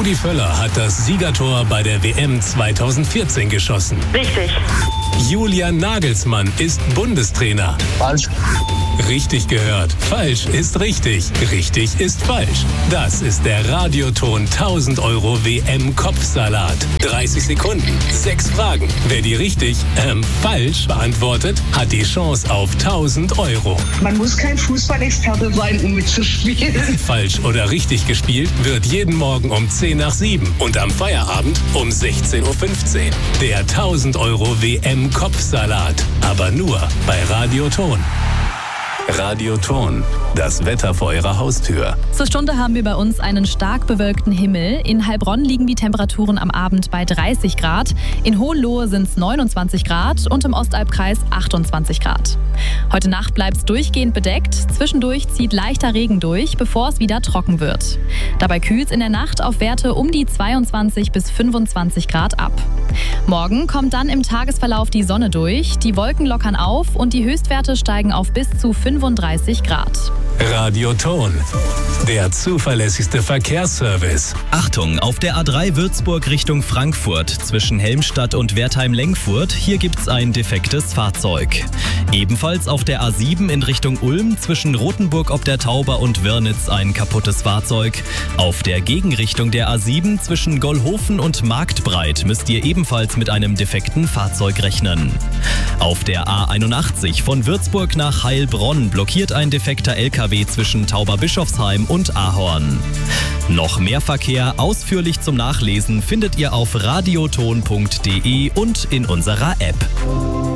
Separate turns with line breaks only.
Rudi Völler hat das Siegertor bei der WM 2014 geschossen.
Richtig.
Julian Nagelsmann ist Bundestrainer.
Falsch.
Richtig gehört. Falsch ist richtig. Richtig ist falsch. Das ist der Radioton 1000 € WM-Kopfsalat. 30 Sekunden, 6 Fragen. Wer die richtig, falsch beantwortet, hat die Chance auf 1000 €.
Man muss kein Fußballexperte sein, um mitzuspielen.
Falsch oder richtig gespielt wird jeden Morgen um 10 nach 7 und am Feierabend um 16:15 Uhr. Der 1000 € WM-Kopfsalat. Aber nur bei Radioton. Radioton, das Wetter vor Ihrer Haustür.
Zur Stunde haben wir bei uns einen stark bewölkten Himmel. In Heilbronn liegen die Temperaturen am Abend bei 30 Grad. In Hohenlohe sind es 29 Grad und im Ostalbkreis 28 Grad. Heute Nacht bleibt es durchgehend bedeckt. Zwischendurch zieht leichter Regen durch, bevor es wieder trocken wird. Dabei kühlt es in der Nacht auf Werte um die 22 bis 25 Grad ab. Morgen kommt dann im Tagesverlauf die Sonne durch. Die Wolken lockern auf und die Höchstwerte steigen auf bis zu 35 Grad.
Radioton, der zuverlässigste Verkehrsservice.
Achtung, auf der A3 Würzburg Richtung Frankfurt zwischen Helmstadt und Wertheim-Lengfurt, hier gibt's ein defektes Fahrzeug. Ebenfalls auf der A7 in Richtung Ulm zwischen Rothenburg ob der Tauber und Wörnitz ein kaputtes Fahrzeug. Auf der Gegenrichtung der A7 zwischen Gollhofen und Marktbreit müsst ihr ebenfalls mit einem defekten Fahrzeug rechnen. Auf der A81 von Würzburg nach Heilbronn blockiert ein defekter LKW zwischen Tauberbischofsheim und Ahorn. Noch mehr Verkehr ausführlich zum Nachlesen findet ihr auf radioton.de und in unserer App.